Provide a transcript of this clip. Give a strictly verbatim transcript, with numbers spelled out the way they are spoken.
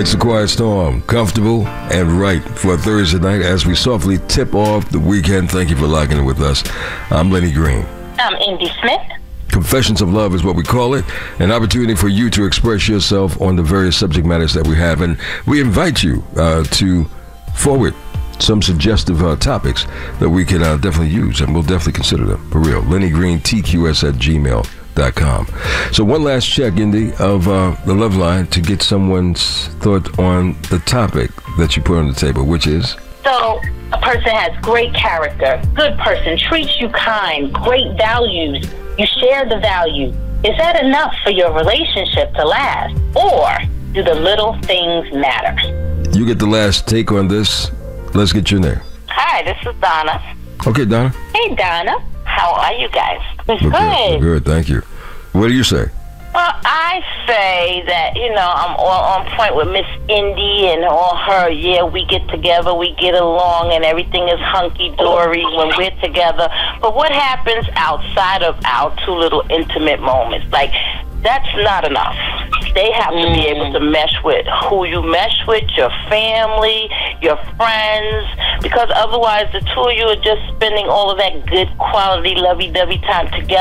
It's the Quiet Storm, comfortable and right for a Thursday night as we softly tip off the weekend. Thank you for locking in with us. I'm Lenny Green. I'm Indy Smith. Confessions of Love is what we call it, an opportunity for you to express yourself on the various subject matters that we have, and we invite you uh, to forward some suggestive uh, topics that we can uh, definitely use, and we'll definitely consider them, for real. Lenny Green, T Q S at gmail dot com. So one last check, Indy, of uh, the love line to get someone's thought on the topic that you put on the table, which is? So, a person has great character, good person, treats you kind, great values, you share the value. Is that enough for your relationship to last? Or do the little things matter? You get the last take on this. Let's get your name. Hi, this is Donna. Okay, Donna. Hey, Donna. How are you guys? We're good. We're good, thank you. What do you say? Well, I say that, you know, I'm all on point with Miss Indy and all her, yeah, we get together, we get along, and everything is hunky-dory when we're together. But what happens outside of our two little intimate moments? Like, that's not enough. They have to be able to mesh with who you mesh with, your family, your friends, because otherwise the two of you are just spending all of that good quality lovey-dovey time together.